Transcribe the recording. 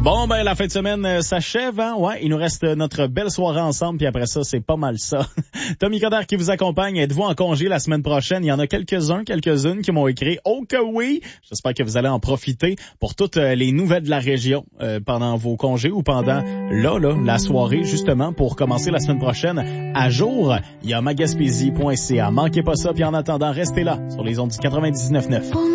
Bon, ben la fin de semaine s'achève, hein? Ouais, il nous reste notre belle soirée ensemble, puis après ça, c'est pas mal ça. Tommy Coderre qui vous accompagne. Êtes-vous en congé la semaine prochaine? Il y en a quelques-unes qui m'ont écrit « Oh que oui! » J'espère que vous allez en profiter pour toutes les nouvelles de la région pendant vos congés ou pendant la soirée, justement, pour commencer la semaine prochaine à jour. Il y a magaspésie.ca. Manquez pas ça, puis en attendant, restez là sur les ondes du 99.9.